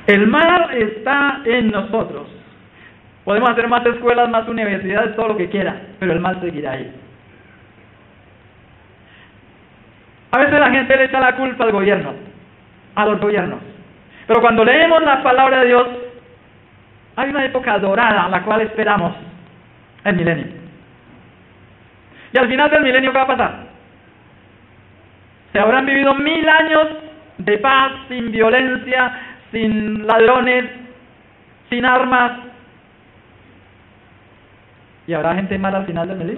El mal está en nosotros. Podemos hacer más escuelas, más universidades, todo lo que quiera, pero el mal seguirá ahí. A veces la gente le echa la culpa al gobierno, a los gobiernos. Pero cuando leemos la palabra de Dios, hay una época dorada a la cual esperamos el milenio. Y al final del milenio, ¿qué va a pasar? Se habrán vivido 1000 años de paz, sin violencia, sin ladrones, sin armas. ¿Y habrá gente mala al final del milenio?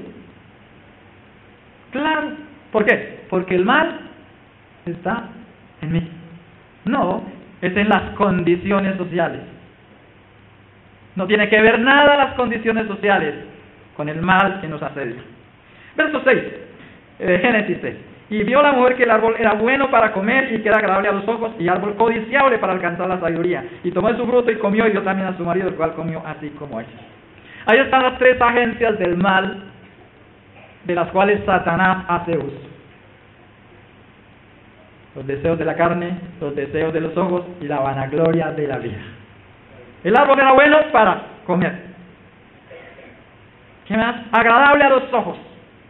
Claro. ¿Por qué? Porque el mal está en mí. No, es en las condiciones sociales. No tiene que ver nada las condiciones sociales con el mal que nos asedia. Verso 6, Génesis 6. Y vio la mujer que el árbol era bueno para comer y que era agradable a los ojos y árbol codiciable para alcanzar la sabiduría. Y tomó de su fruto y comió y dio también a su marido, el cual comió así como ella. Ahí están las 3 agencias del mal de las cuales Satanás hace uso. Los deseos de la carne, los deseos de los ojos y la vanagloria de la vida. El árbol era bueno para comer. ¿Qué más? Agradable a los ojos.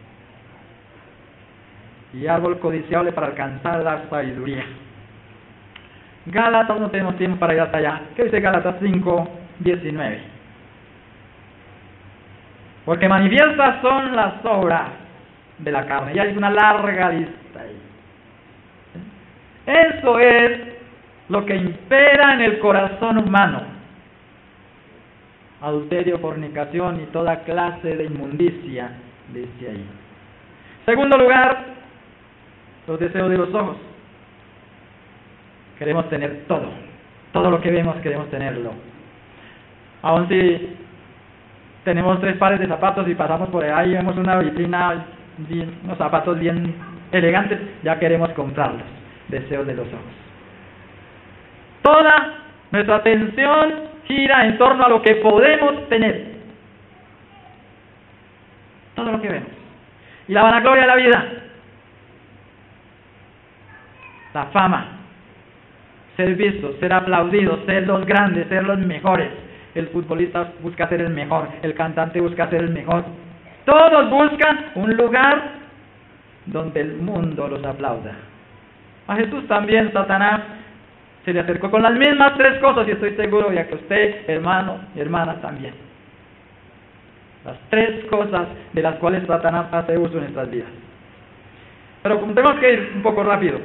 Y árbol codiciable para alcanzar la sabiduría. Gálatas, no tenemos tiempo para ir hasta allá. ¿Qué dice Gálatas 5:19? Porque manifiestas son las obras de la carne. Ya hay una larga lista ahí. Eso es lo que impera en el corazón humano: adulterio, fornicación y toda clase de inmundicia, dice ahí. Segundo lugar, los deseos de los ojos. Queremos tener todo lo que vemos queremos tenerlo. Aun si tenemos 3 pares de zapatos y pasamos por ahí y vemos una vitrina, unos zapatos bien elegantes, ya queremos comprarlos. Deseos de los ojos. Toda nuestra atención gira en torno a lo que podemos tener. Todo lo que vemos. Y la vanagloria de la vida. La fama. Ser visto, ser aplaudido, ser los grandes, ser los mejores. El futbolista busca ser el mejor. El cantante busca ser el mejor. Todos buscan un lugar donde el mundo los aplauda. A Jesús también Satanás se le acercó con las mismas 3 cosas, y estoy seguro de que usted, hermano y hermana, también. Las 3 cosas de las cuales Satanás hace uso en nuestras vidas. Pero como tenemos que ir un poco rápido.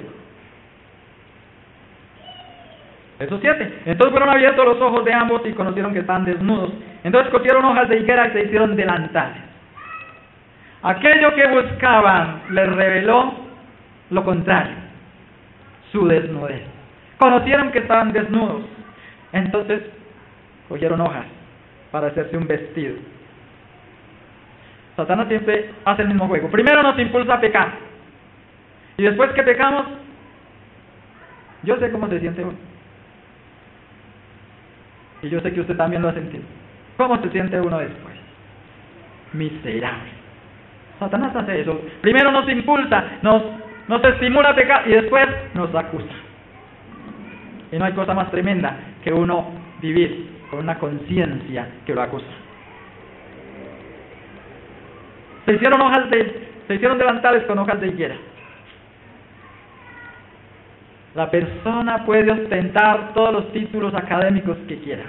Verso 7. Entonces fueron abiertos los ojos de ambos y conocieron que estaban desnudos. Entonces cosieron hojas de higuera y se hicieron delantales. Aquello que buscaban les reveló lo contrario: su desnudez. Conocieron que estaban desnudos, entonces cogieron hojas para hacerse un vestido. Satanás siempre hace el mismo juego. Primero nos impulsa a pecar, y después que pecamos, yo sé cómo se siente uno, y yo sé que usted también lo ha sentido. ¿Cómo se siente uno después? Miserable. Satanás hace eso. Primero nos impulsa, nos estimula a pecar y después nos acusa. Y no hay cosa más tremenda que uno vivir con una conciencia que lo acusa. Se hicieron delantales con hojas de higuera. La persona puede ostentar todos los títulos académicos que quiera.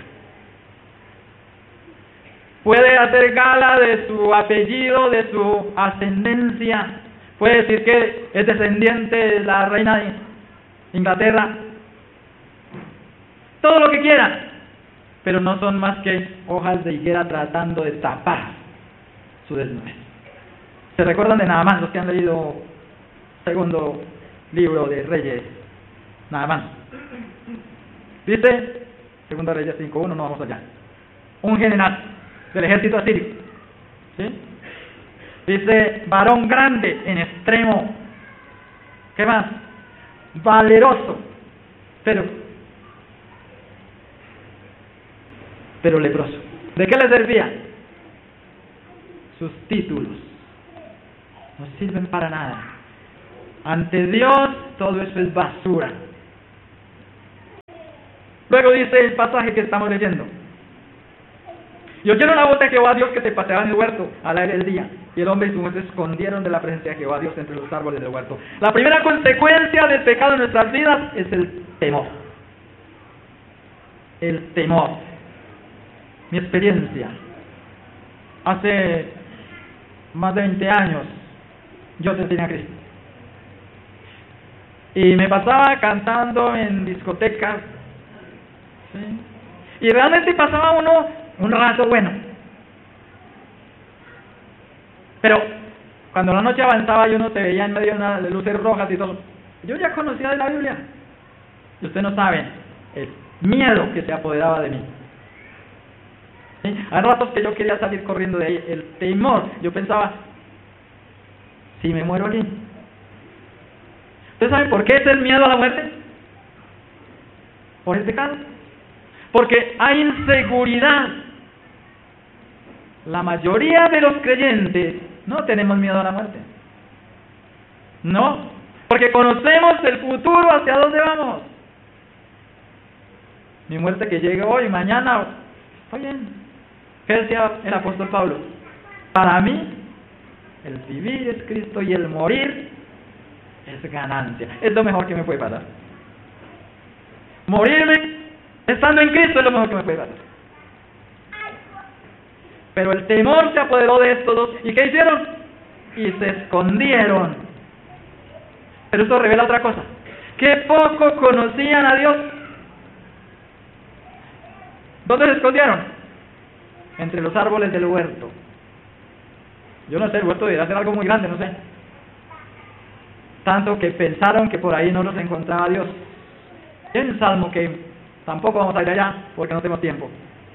Puede hacer gala de su apellido, de su ascendencia. Puede decir que es descendiente de la reina de Inglaterra. Todo lo que quiera. Pero no son más que hojas de higuera tratando de tapar su desnudez. ¿Se recuerdan de Naamán, los que han leído segundo libro de Reyes? Naamán. Dice, segunda Reyes 5:1, no vamos allá. Un general del ejército asirio. ¿Sí? Dice, varón grande en extremo. ¿Qué más? Valeroso. Pero leproso. ¿De qué le servía? Sus títulos no sirven para nada. Ante Dios todo eso es basura. Luego dice el pasaje que estamos leyendo: y oyeron la voz de Jehová Dios que se paseaba en el huerto al aire del día, y el hombre y su mujer se escondieron de la presencia de Jehová Dios entre los árboles del huerto. La primera consecuencia del pecado en nuestras vidas es el temor. El temor. Mi experiencia: hace más de 20 años yo tenía Cristo, y me pasaba cantando en discotecas, ¿sí? Y realmente pasaba uno un rato bueno, pero cuando la noche avanzaba y uno te veía en medio de luces rojas y todo, yo ya conocía de la Biblia, y usted no sabe el miedo que se apoderaba de mí. ¿Sí? Hay ratos que yo quería salir corriendo de ahí, el temor. Yo pensaba, si me muero aquí. ¿Ustedes saben por qué es el miedo a la muerte? Por el pecado. Porque hay inseguridad. La mayoría de los creyentes no tenemos miedo a la muerte. No, porque conocemos el futuro, hacia dónde vamos. Mi muerte que llegue hoy, mañana, está bien. ¿Qué decía el apóstol Pablo? Para mí, el vivir es Cristo y el morir es ganancia. Es lo mejor que me puede pasar. Morirme estando en Cristo es lo mejor que me puede pasar. Pero el temor se apoderó de estos dos. ¿Y qué hicieron? Y se escondieron. Pero esto revela otra cosa: que poco conocían a Dios. ¿Dónde se escondieron? Entre los árboles del huerto. Yo no sé, el huerto debería ser algo muy grande, no sé. Tanto que pensaron que por ahí no los encontraba Dios. Y hay un salmo que tampoco vamos a ir allá porque no tenemos tiempo.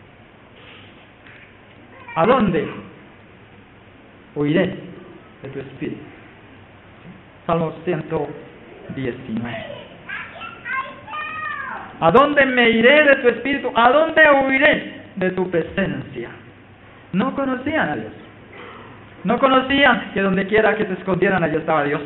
¿A dónde huiré de tu espíritu? Salmo 119. ¿A dónde me iré de tu espíritu? ¿A dónde huiré de tu presencia? No conocían a Dios. No conocían que donde quiera que se escondieran, allí estaba Dios.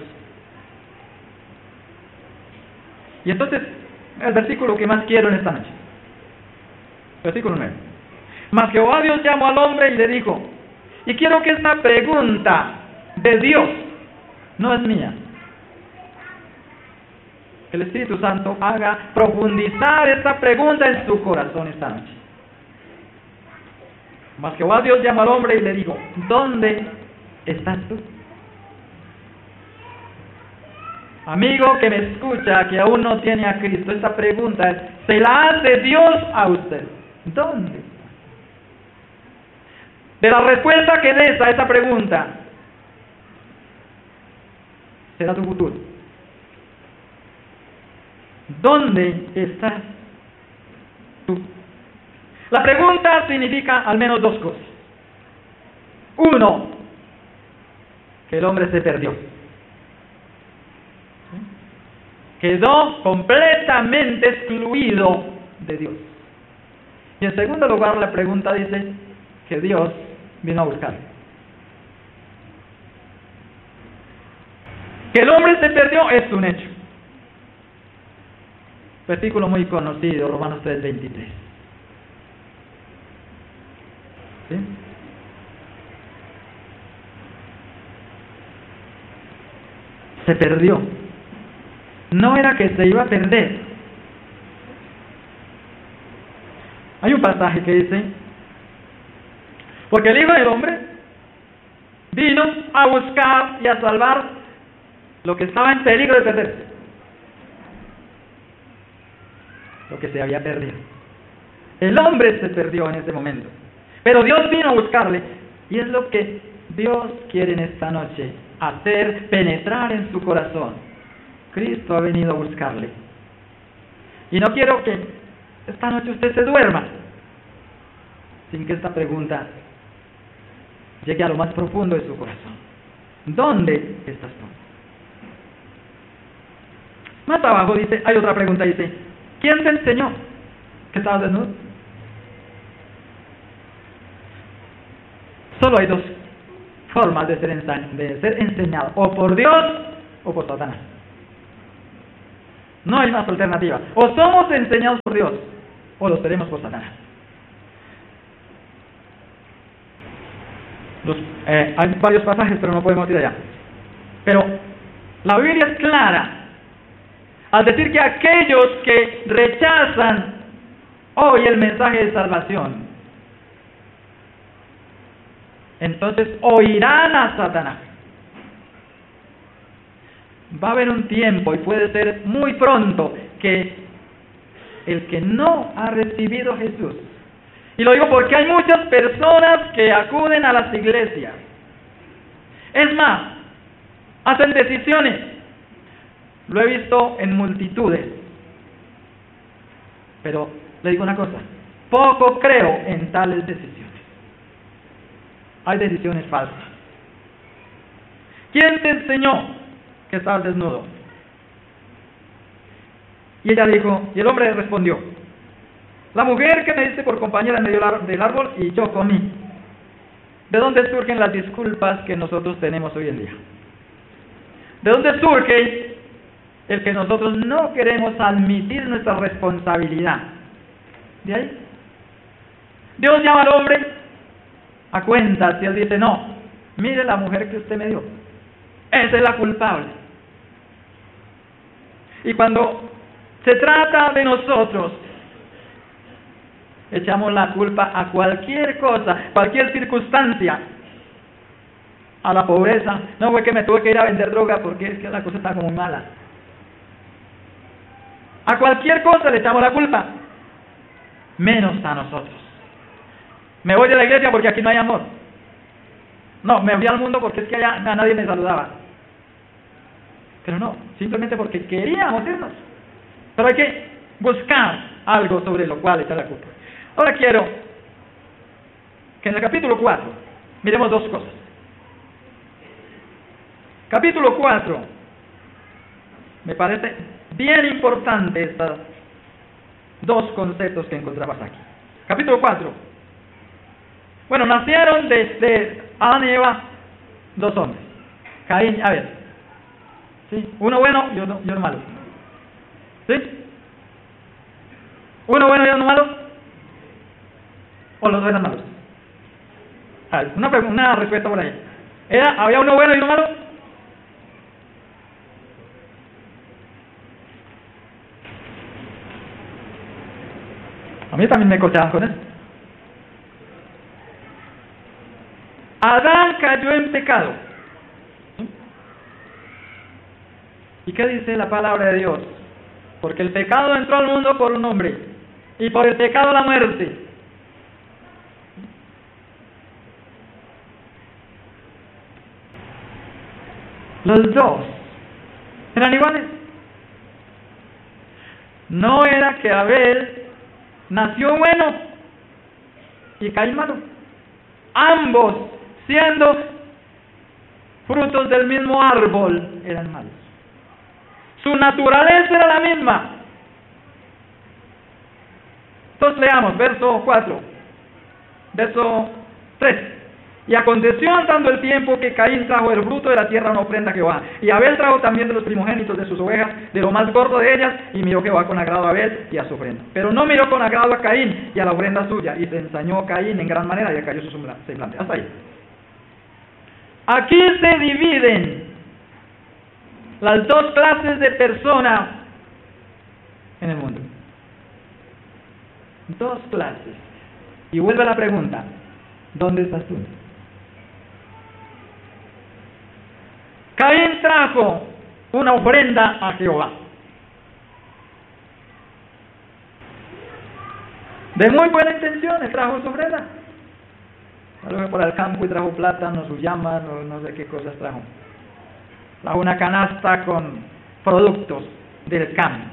Y entonces, el versículo que más quiero en esta noche. Versículo 9. Mas Jehová Dios llamó al hombre y le dijo, y quiero que esta pregunta de Dios no es mía. Que el Espíritu Santo haga profundizar esta pregunta en su corazón esta noche. Mas Jehová Dios llamó al hombre y le dijo, ¿dónde estás tú? Amigo que me escucha, que aún no tiene a Cristo, esta pregunta se la hace Dios a usted. ¿Dónde está? De la respuesta que des a esta pregunta, será tu futuro. ¿Dónde estás tú? La pregunta significa al menos dos cosas. Uno, que el hombre se perdió. Quedó completamente excluido de Dios. Y en segundo lugar, la pregunta dice que Dios vino a buscar. Que el hombre se perdió es un hecho. Versículo muy conocido, Romanos 3:23. ¿Sí? Se perdió. No era que se iba a perder. Hay un pasaje que dice, porque el Hijo del Hombre vino a buscar y a salvar lo que estaba en peligro de perderse, lo que se había perdido. El hombre se perdió en ese momento, pero Dios vino a buscarle, y es lo que Dios quiere en esta noche, hacer penetrar en su corazón. Cristo ha venido a buscarle. Y no quiero que esta noche usted se duerma sin que esta pregunta llegue a lo más profundo de su corazón. ¿Dónde estás tú? Más abajo dice, hay otra pregunta, dice, ¿quién te enseñó que estabas desnudo? Solo hay dos formas de ser enseñado, o por Dios o por Satanás. No hay más alternativa. O somos enseñados por Dios, o los seremos por Satanás. Hay varios pasajes, pero no podemos ir allá. Pero la Biblia es clara al decir que aquellos que rechazan hoy el mensaje de salvación, entonces oirán a Satanás. Va a haber un tiempo, y puede ser muy pronto, que el que no ha recibido a Jesús, y lo digo porque hay muchas personas que acuden a las iglesias, es más, hacen decisiones, lo he visto en multitudes, pero le digo una cosa, poco creo en tales decisiones. Hay decisiones falsas. ¿Quién te enseñó que estabas desnudo? Y ella dijo, y el hombre respondió, la mujer que me diste por compañera en medio del árbol y yo comí. ¿De dónde surgen las disculpas que nosotros tenemos hoy en día? ¿De dónde surge el que nosotros no queremos admitir nuestra responsabilidad? ¿De ahí? Dios llama al hombre a cuentas y él dice, no, mire la mujer que usted me dio, esa es la culpable. Y cuando se trata de nosotros, echamos la culpa a cualquier cosa, cualquier circunstancia, a la pobreza. No, fue que me tuve que ir a vender droga porque es que la cosa está como mala. A cualquier cosa le echamos la culpa, menos a nosotros. Me voy de la iglesia porque aquí no hay amor. No, me fui al mundo porque es que allá a nadie me saludaba. Pero no, simplemente porque queríamos irnos. Pero hay que buscar algo sobre lo cual echar la culpa. Ahora quiero que en el capítulo 4 miremos dos cosas. Capítulo 4, me parece bien importante estos dos conceptos que encontramos aquí. Capítulo 4. Bueno, nacieron de Adán y Eva dos hombres, Caín y Abel. ¿Sí? Uno bueno y uno malo. ¿Sí? ¿Uno bueno y uno malo? ¿O los dos eran malos? A ver, una respuesta por ahí. ¿Había uno bueno y uno malo? A mí también me coteaban con eso. Adán cayó en pecado. ¿Y qué dice la palabra de Dios? Porque el pecado entró al mundo por un hombre, y por el pecado la muerte. Los dos eran iguales. No era que Abel nació bueno y Caín malo. Ambos, siendo frutos del mismo árbol, eran malos. Su naturaleza era la misma. Entonces leamos, verso 4, verso 3. Y aconteció andando el tiempo que Caín trajo del fruto de la tierra una ofrenda a Jehová. Y Abel trajo también de los primogénitos de sus ovejas, de lo más gordo de ellas, y miró Jehová con agrado a Abel y a su ofrenda. Pero no miró con agrado a Caín y a la ofrenda suya, y se ensañó Caín en gran manera y decayó su semblante. Hasta ahí. Aquí se dividen las dos clases de personas en el mundo. Dos clases. Y vuelve la pregunta, ¿dónde estás tú? Caín trajo una ofrenda a Jehová. De muy buena intención trajo su ofrenda. Salió por el campo y trajo plátanos, sus llamas, no sé qué cosas trajo. Trajo una canasta con productos del campo.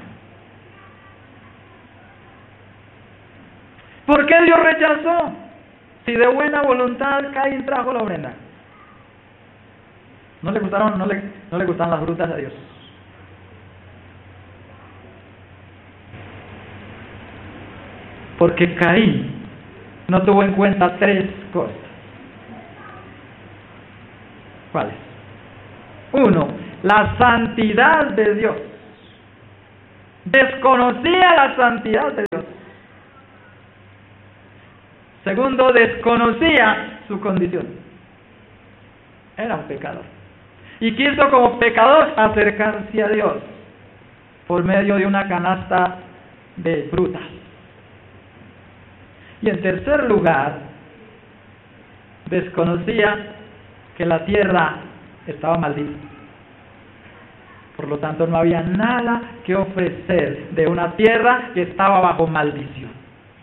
¿Por qué Dios rechazó? Si de buena voluntad Caín trajo la ofrenda. No le gustaron las frutas a Dios. Porque Caín no tuvo en cuenta tres cosas. ¿Cuáles? 1. La santidad de Dios. Desconocía la santidad de Dios. Segundo, desconocía su condición. Era un pecador. Y quiso como pecador acercarse a Dios por medio de una canasta de frutas. Y en tercer lugar, desconocía que la tierra estaba maldita. Por lo tanto, no había nada que ofrecer de una tierra que estaba bajo maldición.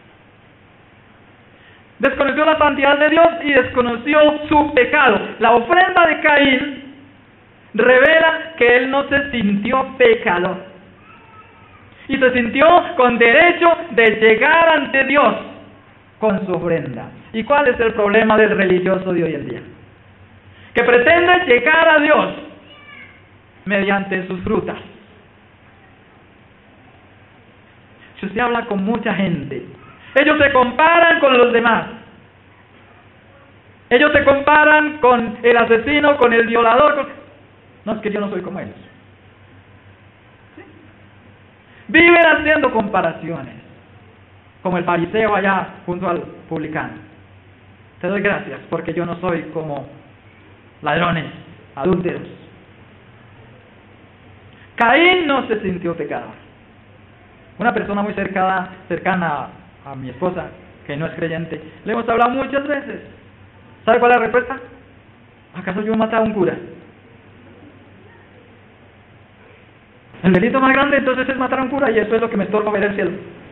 Desconoció la santidad de Dios y desconoció su pecado. La ofrenda de Caín revela que él no se sintió pecador. Y se sintió con derecho de llegar ante Dios con su ofrenda. ¿Y cuál es el problema del religioso de hoy en día? Que pretende llegar a Dios mediante sus frutas. Si usted habla con mucha gente, ellos se comparan con los demás. Ellos se comparan con el asesino, con el violador. No, es que yo no soy como ellos. ¿Sí? Viven haciendo comparaciones, como el fariseo allá junto al publicano. Te doy gracias porque yo no soy como ladrones, adúlteros. Caín no se sintió pecador. Una persona muy cercana a mi esposa, que no es creyente, le hemos hablado muchas veces. ¿Sabe cuál es la respuesta? ¿Acaso yo he matado a un cura? El delito más grande entonces es matar a un cura y eso es lo que me estorba ver el cielo.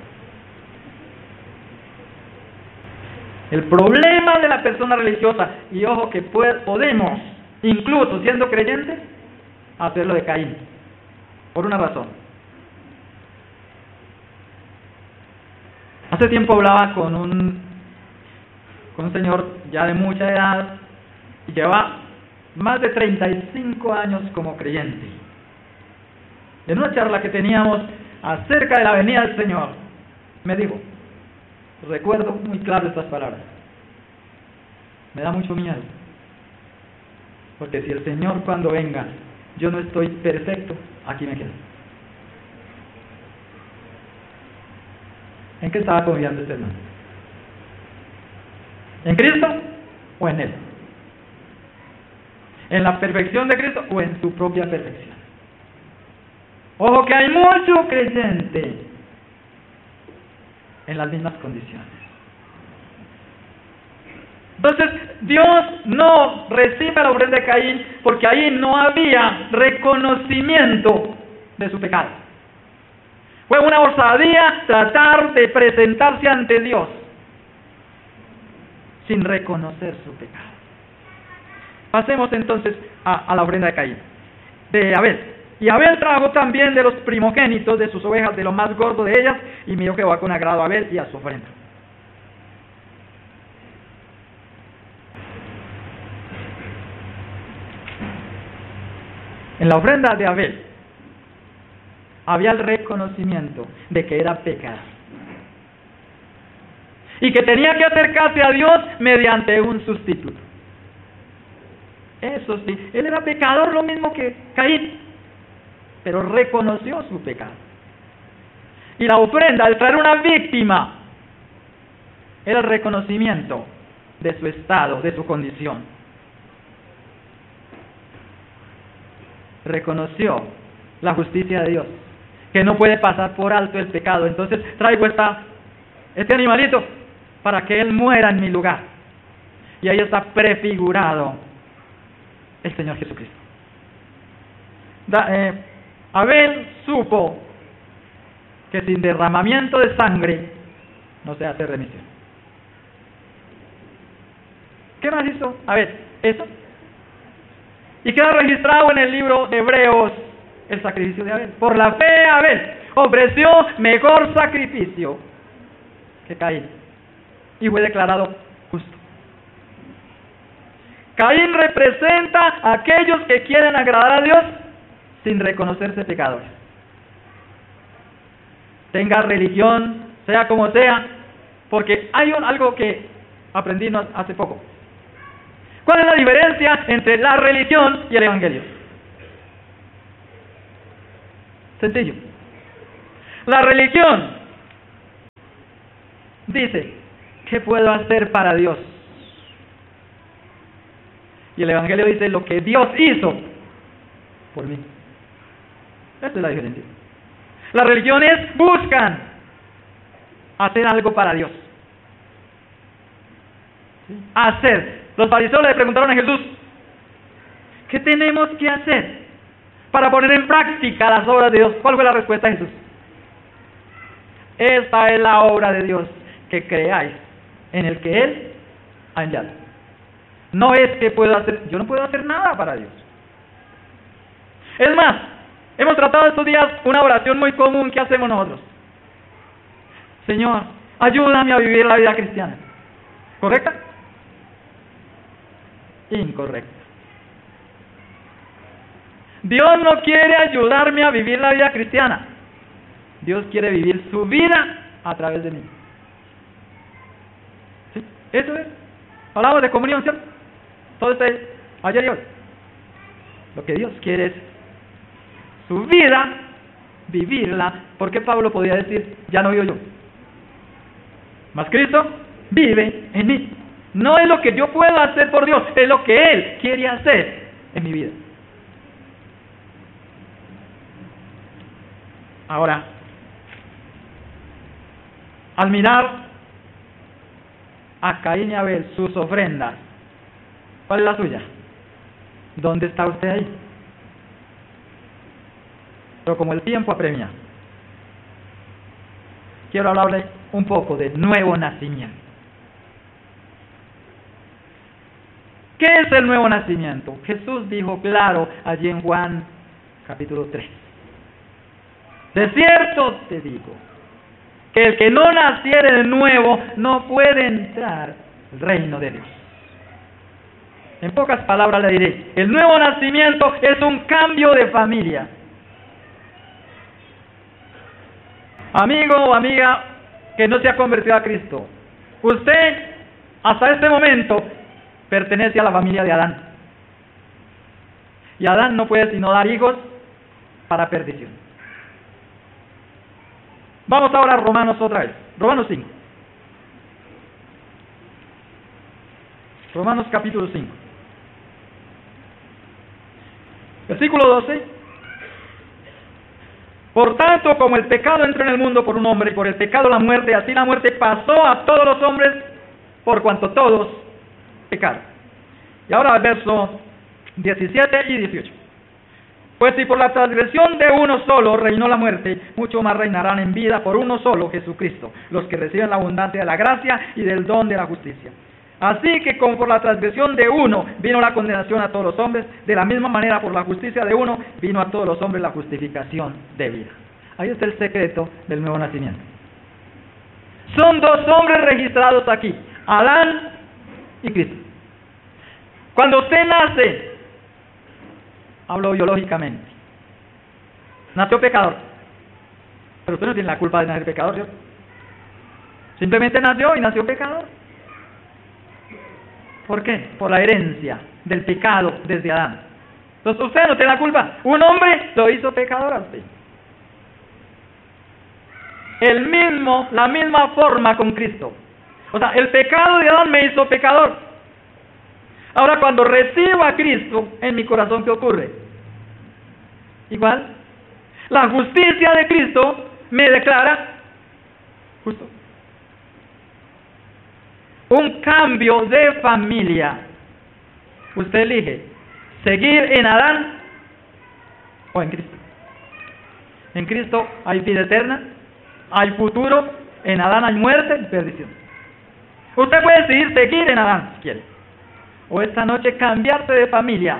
El problema de la persona religiosa, y ojo que podemos, incluso siendo creyentes, hacerlo de Caín. Por una razón. Hace tiempo hablaba con un señor ya de mucha edad y lleva más de 35 años como creyente. En una charla que teníamos acerca de la venida del Señor, me dijo, recuerdo muy claro estas palabras: me da mucho miedo, porque si el Señor cuando venga yo no estoy perfecto, aquí me quedo. ¿En qué estaba confiando este hermano? ¿En Cristo o en Él? ¿En la perfección de Cristo o en su propia perfección? Ojo que hay mucho creyente en las mismas condiciones. Entonces, Dios no recibe la ofrenda de Caín porque ahí no había reconocimiento de su pecado. Fue una osadía tratar de presentarse ante Dios sin reconocer su pecado. Pasemos entonces a la ofrenda de Caín, de Abel. Y Abel trajo también de los primogénitos de sus ovejas, de lo más gordo de ellas, y miró Jehová con agrado a Abel y a su ofrenda. En la ofrenda de Abel había el reconocimiento de que era pecador y que tenía que acercarse a Dios mediante un sustituto. Eso sí, él era pecador lo mismo que Caín, pero reconoció su pecado. Y la ofrenda, al traer una víctima, era el reconocimiento de su estado, de su condición. Reconoció la justicia de Dios, que no puede pasar por alto el pecado. Entonces traigo este animalito para que él muera en mi lugar. Y ahí está prefigurado el Señor Jesucristo. Abel supo que sin derramamiento de sangre no se hace remisión. ¿Qué más hizo Abel? Eso. Y queda registrado en el libro de Hebreos el sacrificio de Abel. Por la fe Abel ofreció mejor sacrificio que Caín y fue declarado justo. Caín representa a aquellos que quieren agradar a Dios sin reconocerse pecadores. Tenga religión, sea como sea, porque hay algo que aprendí hace poco. ¿Cuál es la diferencia entre la religión y el evangelio? Sencillo. La religión dice ¿qué puedo hacer para Dios? Y el Evangelio dice lo que Dios hizo por mí. Esa es la diferencia. Las religiones buscan hacer algo para Dios. ¿Sí? Hacer. Los fariseos le preguntaron a Jesús, ¿qué tenemos que hacer para poner en práctica las obras de Dios? ¿Cuál fue la respuesta de Jesús? Esta es la obra de Dios, que creáis en el que Él ha enviado. No es que puedo hacer, yo no puedo hacer nada para Dios. Es más, hemos tratado estos días una oración muy común que hacemos nosotros. Señor, ayúdame a vivir la vida cristiana. ¿Correcta? Incorrecta. Dios no quiere ayudarme a vivir la vida cristiana. Dios quiere vivir su vida a través de mí. ¿Sí? Eso es. Hablamos de comunión, ¿cierto? Todo este ayer y hoy. Lo que Dios quiere es su vida, vivirla. ¿Por qué Pablo podía decir, ya no vivo yo? Mas Cristo vive en mí. No es lo que yo puedo hacer por Dios, es lo que Él quiere hacer en mi vida. Ahora, al mirar a Caín y Abel, sus ofrendas, ¿cuál es la suya? ¿Dónde está usted ahí? Pero como el tiempo apremia, quiero hablarle un poco del nuevo nacimiento. ¿Qué es el nuevo nacimiento? Jesús dijo claro allí en Juan capítulo 3. De cierto te digo, que el que no naciere de nuevo no puede entrar al reino de Dios. En pocas palabras le diré, el nuevo nacimiento es un cambio de familia. Amigo o amiga que no se ha convertido a Cristo, usted hasta este momento pertenece a la familia de Adán. Y Adán no puede sino dar hijos para perdición. Vamos ahora a Romanos otra vez. Romanos 5. Romanos capítulo 5. Versículo 12. Por tanto, como el pecado entró en el mundo por un hombre, y por el pecado la muerte, así la muerte pasó a todos los hombres, por cuanto todos pecaron. Y ahora el verso 17 y 18. Pues si por la transgresión de uno solo reinó la muerte, mucho más reinarán en vida por uno solo, Jesucristo, los que reciben la abundancia de la gracia y del don de la justicia. Así que como por la transgresión de uno vino la condenación a todos los hombres, de la misma manera por la justicia de uno vino a todos los hombres la justificación de vida. Ahí está el secreto del nuevo nacimiento. Son dos hombres registrados aquí, Adán y Cristo. Cuando usted nace, hablo biológicamente, nació pecador, pero usted no tiene la culpa de nacer pecador, ¿cierto? Simplemente nació y nació pecador. ¿Por qué? Por la herencia del pecado desde Adán. Entonces usted no tiene la culpa. Un hombre lo hizo pecador a usted. La misma forma con Cristo. O sea, el pecado de Adán me hizo pecador. Ahora cuando recibo a Cristo en mi corazón, ¿qué ocurre? Igual. La justicia de Cristo me declara justo. Un cambio de familia. Usted elige seguir en Adán o en Cristo. En Cristo hay vida eterna, hay futuro, en Adán hay muerte y perdición. Usted puede decidir seguir en Adán si quiere, o esta noche cambiarse de familia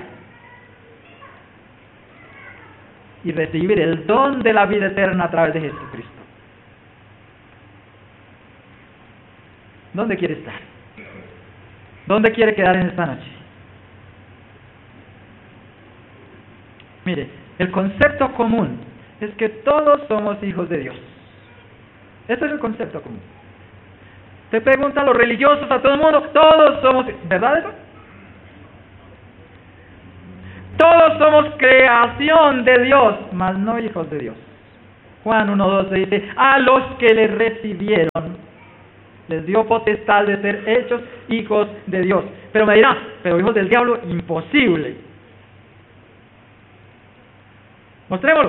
y recibir el don de la vida eterna a través de Jesucristo. ¿Dónde quiere estar? ¿Dónde quiere quedar en esta noche? Mire, el concepto común es que todos somos hijos de Dios. Ese es el concepto común. Te pregunta a los religiosos, a todo el mundo, todos somos, ¿verdad eso? Todos somos creación de Dios, mas no hijos de Dios. Juan 1:12 dice, a los que le recibieron, les dio potestad de ser hechos hijos de Dios. Pero me dirán, pero hijos del diablo, imposible. Mostrémoslo.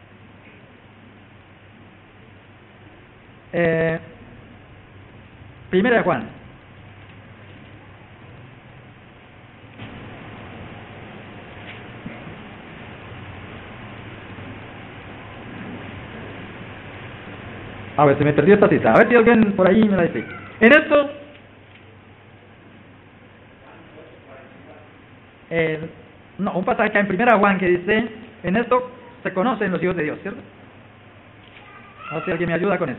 Primera de Juan. A ver, se me perdió esta cita. A ver si alguien por ahí me la dice. En esto, no, un pasaje en Primera de Juan que dice, en esto se conocen los hijos de Dios, ¿cierto? A ver si alguien me ayuda con eso.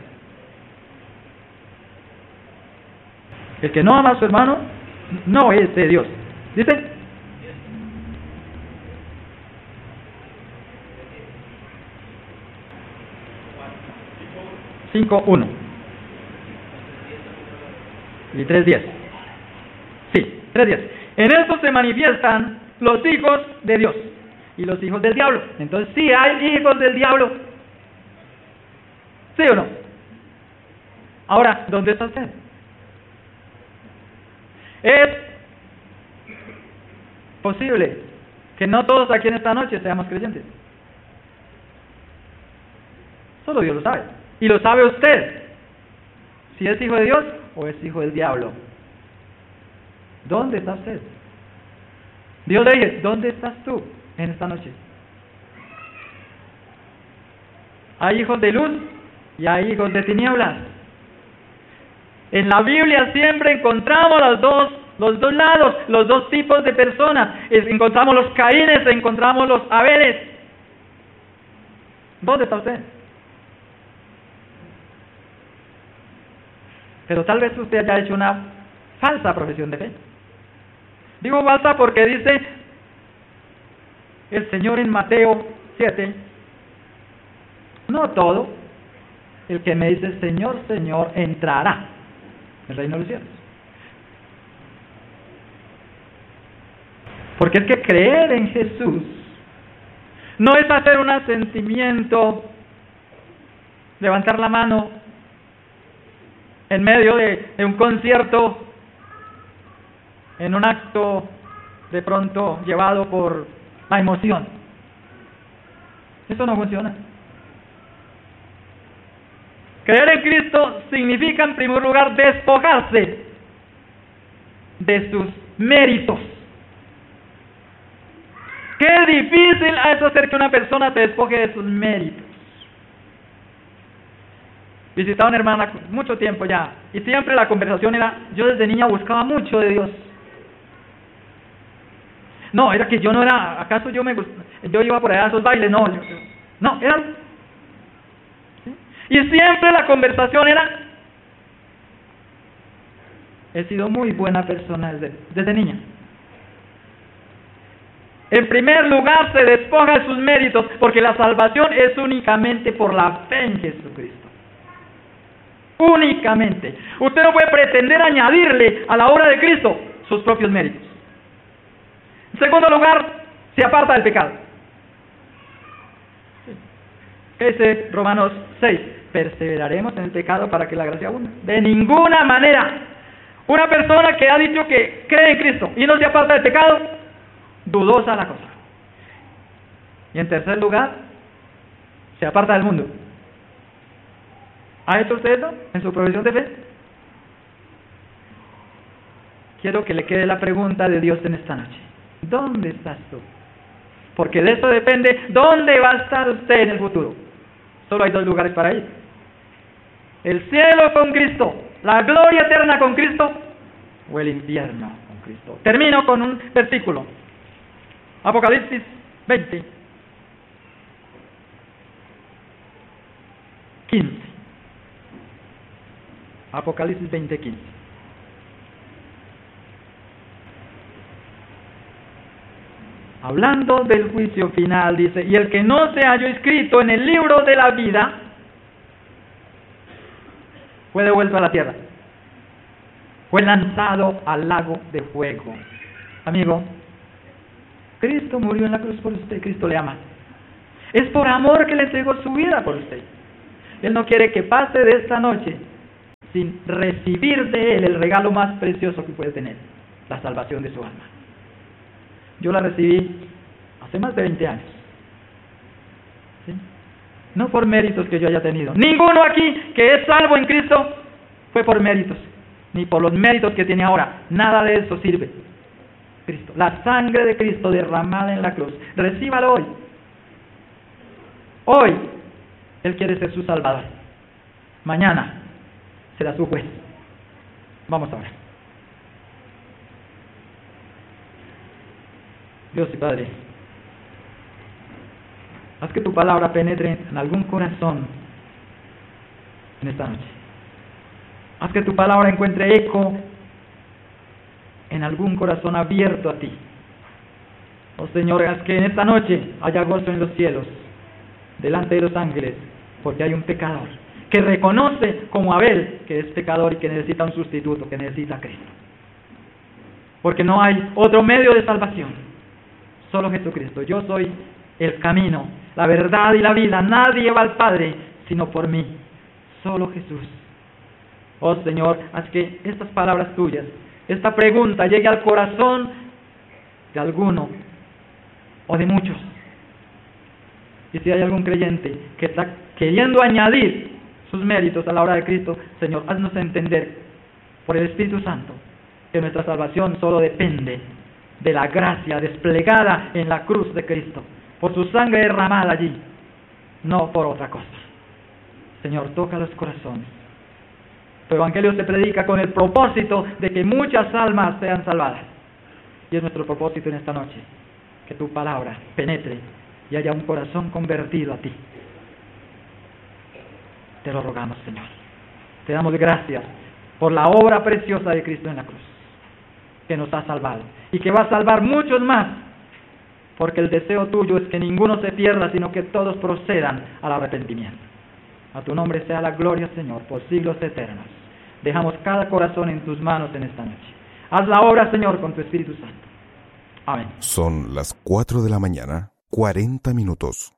El que no ama a su hermano no es de Dios. ¿Dice? (5:1) y 3:10. Sí, 3:10. En esto se manifiestan los hijos de Dios y los hijos del diablo. Entonces, sí hay hijos del diablo. ¿Sí o no? Ahora, ¿dónde está usted? Es posible que no todos aquí en esta noche seamos creyentes. Solo Dios lo sabe. Y lo sabe usted, si es hijo de Dios o es hijo del diablo. ¿Dónde está usted? Dios le dice, ¿dónde estás tú en esta noche? Hay hijos de luz y hay hijos de tinieblas. En la Biblia siempre encontramos los dos lados, los dos tipos de personas. Encontramos los Caínes, encontramos los Abeles. ¿Dónde está usted? Pero tal vez usted haya hecho una falsa profesión de fe. Digo falsa porque dice el Señor en Mateo 7, no todo el que me dice Señor, Señor, entrará en el reino de los cielos. Porque es que creer en Jesús no es hacer un asentimiento, levantar la mano en medio de un concierto, en un acto de pronto llevado por la emoción. Eso no funciona. Creer en Cristo significa, en primer lugar, despojarse de sus méritos. Qué difícil es hacer que una persona se despoje de sus méritos. Visitaba a una hermana mucho tiempo ya, y siempre la conversación era, yo desde niña buscaba mucho de Dios. No, era que yo no era, ¿acaso yo iba por allá a esos bailes? No, era... ¿sí? Y siempre la conversación era, he sido muy buena persona desde niña. En primer lugar, se despoja de sus méritos, porque la salvación es únicamente por la fe en Jesucristo. Únicamente. Usted no puede pretender añadirle a la obra de Cristo sus propios méritos. En segundo lugar, se aparta del pecado. ¿Qué dice Romanos 6? Perseveraremos en el pecado para que la gracia abunde. De ninguna manera. Una persona que ha dicho que cree en Cristo y no se aparta del pecado, dudosa la cosa. Y en tercer lugar, se aparta del mundo. ¿Ha hecho usted eso en su profesión de fe? Quiero que le quede la pregunta de Dios en esta noche. ¿Dónde estás tú? Porque de eso depende dónde va a estar usted en el futuro. Solo hay dos lugares para ir. El cielo con Cristo, la gloria eterna con Cristo, o el infierno con Cristo. Termino con un versículo. Apocalipsis 20, 15. Apocalipsis 20, 15. Hablando del juicio final, dice, y el que no se halló inscrito en el libro de la vida, fue devuelto a la tierra. Fue lanzado al lago de fuego. Amigo, Cristo murió en la cruz por usted, Cristo le ama. Es por amor que le entregó su vida por usted. Él no quiere que pase de esta noche sin recibir de Él el regalo más precioso que puede tener, la salvación de su alma. Yo la recibí hace más de 20 años. ¿Sí? No por méritos que yo haya tenido. Ninguno aquí que es salvo en Cristo fue por méritos, ni por los méritos que tiene ahora. Nada de eso sirve. Cristo, la sangre de Cristo derramada en la cruz. Recíbalo hoy. Hoy Él quiere ser su Salvador. Mañana será su juez. Vamos a orar. Dios y Padre, haz que tu palabra penetre en algún corazón en esta noche. Haz que tu palabra encuentre eco en algún corazón abierto a ti. Oh Señor, haz que en esta noche haya gozo en los cielos, delante de los ángeles, porque hay un pecador que reconoce como Abel que es pecador y que necesita un sustituto, que necesita a Cristo. Porque no hay otro medio de salvación, solo Jesucristo. Yo soy el camino, la verdad y la vida. Nadie va al Padre sino por mí, solo Jesús. Oh Señor, haz que estas palabras tuyas, esta pregunta llegue al corazón de alguno o de muchos. Y si hay algún creyente que está queriendo añadir sus méritos a la obra de Cristo, Señor, haznos entender por el Espíritu Santo que nuestra salvación solo depende de la gracia desplegada en la cruz de Cristo, por su sangre derramada allí, no por otra cosa. Señor, toca los corazones. Tu evangelio se predica con el propósito de que muchas almas sean salvadas. Y es nuestro propósito en esta noche, que tu palabra penetre y haya un corazón convertido a ti. Te lo rogamos, Señor. Te damos gracias por la obra preciosa de Cristo en la cruz, que nos ha salvado y que va a salvar muchos más, porque el deseo tuyo es que ninguno se pierda, sino que todos procedan al arrepentimiento. A tu nombre sea la gloria, Señor, por siglos eternos. Dejamos cada corazón en tus manos en esta noche. Haz la obra, Señor, con tu Espíritu Santo. Amén. Son las 4 de la mañana, 40 minutos.